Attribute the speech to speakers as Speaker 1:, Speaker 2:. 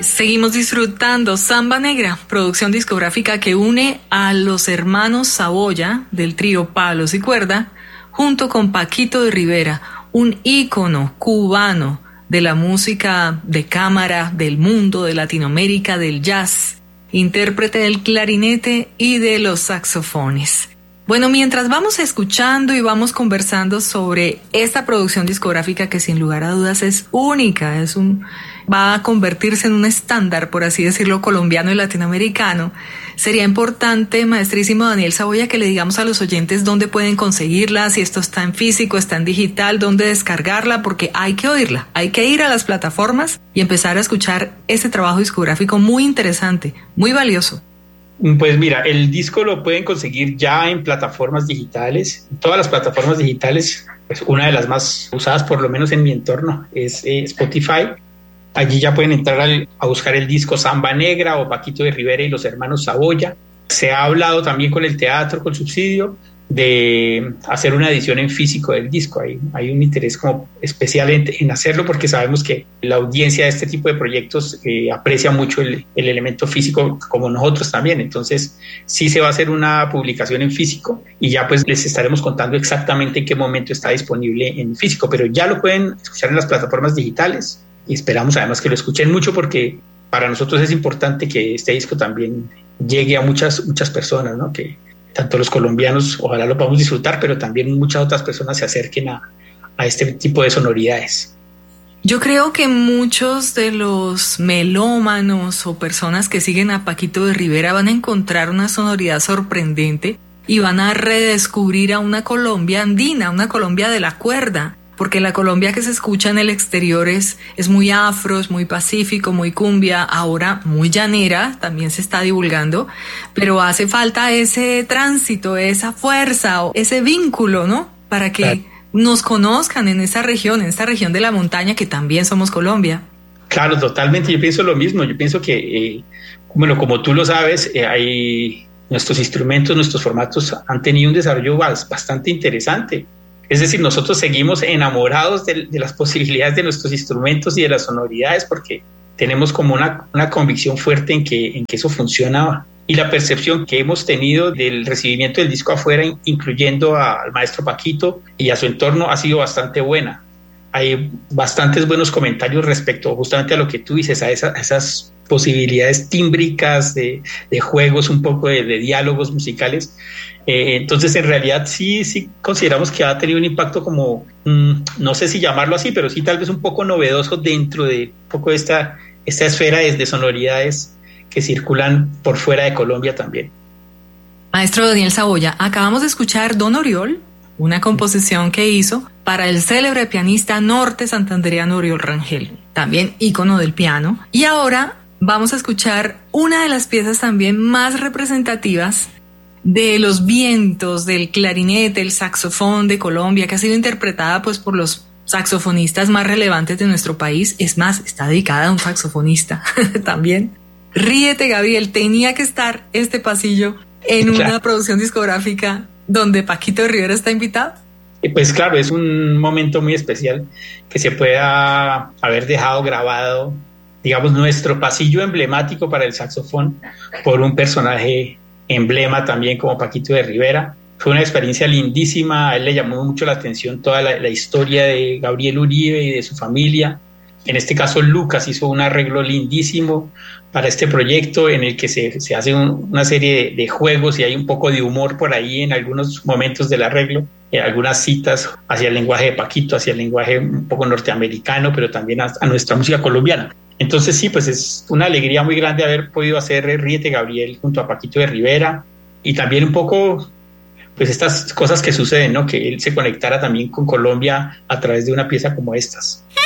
Speaker 1: Seguimos disfrutando Samba Negra, producción discográfica que une a los hermanos Saboya del trío Palos y Cuerda, junto con Paquito de Rivera, un ícono cubano de la música de cámara, del mundo, de Latinoamérica, del jazz, intérprete del clarinete y de los saxofones. Bueno, mientras vamos escuchando y vamos conversando sobre esta producción discográfica que sin lugar a dudas es única, va a convertirse en un estándar, por así decirlo, colombiano y latinoamericano, sería importante, maestrísimo Daniel Saboya, que le digamos a los oyentes dónde pueden conseguirla, si esto está en físico, está en digital, dónde descargarla, porque hay que oírla, hay que ir a las plataformas y empezar a escuchar este trabajo discográfico muy interesante, muy valioso.
Speaker 2: Pues mira, el disco lo pueden conseguir ya en plataformas digitales, todas las plataformas digitales. Pues una de las más usadas, por lo menos en mi entorno, es Spotify. Allí ya pueden entrar a buscar el disco Samba Negra o Paquito de Rivera y los hermanos Saboya. Se ha hablado también con el teatro, con Subsidio, de hacer una edición en físico del disco. Hay un interés como especial en hacerlo, porque sabemos que la audiencia de este tipo de proyectos aprecia mucho el elemento físico, como nosotros también. Entonces sí se va a hacer una publicación en físico y ya pues les estaremos contando exactamente en qué momento está disponible en físico, pero ya lo pueden escuchar en las plataformas digitales y esperamos además que lo escuchen mucho, porque para nosotros es importante que este disco también llegue a muchas personas, ¿no? Que tanto los colombianos, ojalá lo podamos disfrutar, pero también muchas otras personas se acerquen a este tipo de sonoridades.
Speaker 1: Yo creo que muchos de los melómanos o personas que siguen a Paquito de Rivera van a encontrar una sonoridad sorprendente y van a redescubrir a una Colombia andina, una Colombia de la cuerda, porque la Colombia que se escucha en el exterior es muy afro, es muy pacífico, muy cumbia, ahora muy llanera, también se está divulgando, pero hace falta ese tránsito, esa fuerza, ese vínculo, ¿no? Para que nos conozcan en esta región de la montaña que también somos Colombia.
Speaker 2: Claro, totalmente, yo pienso lo mismo, yo pienso que, bueno, como tú lo sabes, nuestros instrumentos, nuestros formatos han tenido un desarrollo bastante interesante. Es decir, nosotros seguimos enamorados de las posibilidades de nuestros instrumentos y de las sonoridades, porque tenemos como una convicción fuerte en que eso funciona, y la percepción que hemos tenido del recibimiento del disco afuera, incluyendo al maestro Paquito y a su entorno, ha sido bastante buena. Hay bastantes buenos comentarios respecto justamente a lo que tú dices, a esas posibilidades tímbricas de juegos, un poco de diálogos musicales. Entonces, en realidad sí consideramos que ha tenido un impacto como, no sé si llamarlo así, pero sí tal vez un poco novedoso dentro de un poco esta esfera de sonoridades que circulan por fuera de Colombia también.
Speaker 1: Maestro Daniel Saboya, acabamos de escuchar Don Oriol, una composición que hizo para el célebre pianista norte santandereano Oriol Rangel, también ícono del piano, y ahora vamos a escuchar una de las piezas también más representativas de los vientos, del clarinete, el saxofón de Colombia, que ha sido interpretada pues por los saxofonistas más relevantes de nuestro país. Es más, está dedicada a un saxofonista también. Ríete, Gabriel, tenía que estar este pasillo en una producción discográfica donde Paquito de Rivera está invitado.
Speaker 2: Pues claro, es un momento muy especial que se pueda haber dejado grabado, digamos, nuestro pasillo emblemático para el saxofón por un personaje emblema también como Paquito de Rivera. Fue una experiencia lindísima, a él le llamó mucho la atención toda la historia de Gabriel Uribe y de su familia. En este caso, Lucas hizo un arreglo lindísimo para este proyecto en el que se hace una serie de juegos y hay un poco de humor por ahí en algunos momentos del arreglo, algunas citas hacia el lenguaje de Paquito, hacia el lenguaje un poco norteamericano, pero también a nuestra música colombiana. Entonces sí, pues es una alegría muy grande haber podido hacer Ríete, Gabriel junto a Paquito de Rivera, y también un poco pues estas cosas que suceden, ¿no? Que él se conectara también con Colombia a través de una pieza como estas.